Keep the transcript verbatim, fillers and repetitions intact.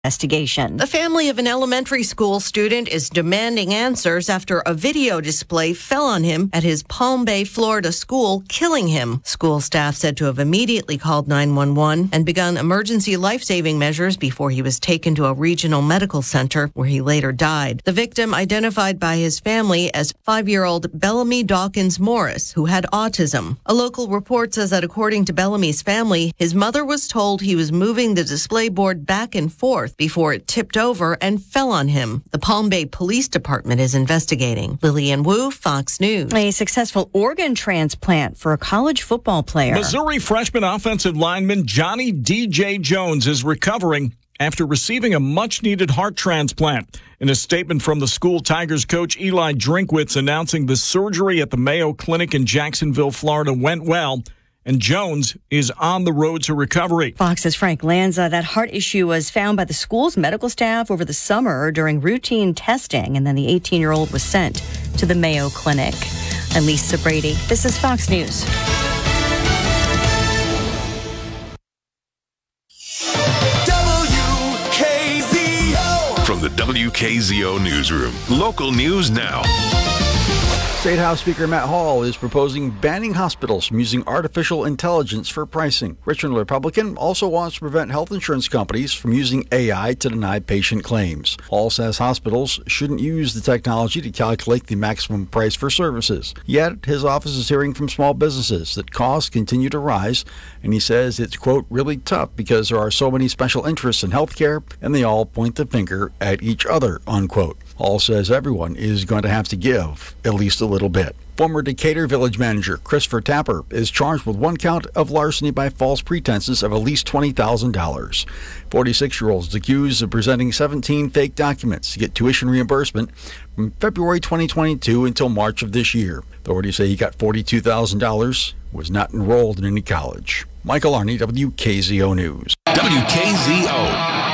investigation. The family of an elementary school student is demanding answers after a video display fell on him at his Palm Bay, Florida school, killing him. School staff said to have immediately called nine one one and begun emergency life-saving measures before he was taken to a regional medical center where he later died. The victim identified by his family as five-year-old Bellamy Dawkins Morris, who had autism. A local report says that according to Bellamy's family, his mother was told he was moving the display board back and forth before it tipped over and fell on him. The Palm Bay Police Department is investigating. Lillian Wu, Fox News. A successful organ transplant for a college football player. Missouri freshman offensive lineman Johnny D J Jones is recovering after receiving a much-needed heart transplant. In a statement from the school, Tigers coach Eli Drinkwitz announcing the surgery at the Mayo Clinic in Jacksonville, Florida went well, and Jones is on the road to recovery. Fox's Frank Lanza. That heart issue was found by the school's medical staff over the summer during routine testing, and then the eighteen-year-old was sent to the Mayo Clinic. I'm Lisa Brady. This is Fox News. W K Z O. From the W K Z O Newsroom, local news now. State House Speaker Matt Hall is proposing banning hospitals from using artificial intelligence for pricing. Richmond Republican also wants to prevent health insurance companies from using A I to deny patient claims. Hall says hospitals shouldn't use the technology to calculate the maximum price for services. Yet, his office is hearing from small businesses that costs continue to rise, and he says it's, quote, really tough because there are so many special interests in healthcare, and they all point the finger at each other, unquote. Hall says everyone is going to have to give at least a little bit. Former Decatur village manager Christopher Tapper is charged with one count of larceny by false pretenses of at least twenty thousand dollars. forty-six-year-old is accused of presenting seventeen fake documents to get tuition reimbursement from February twenty twenty-two until March of this year. Authorities say he got forty-two thousand dollars, was not enrolled in any college. Michael Arney, W K Z O News. W K Z O.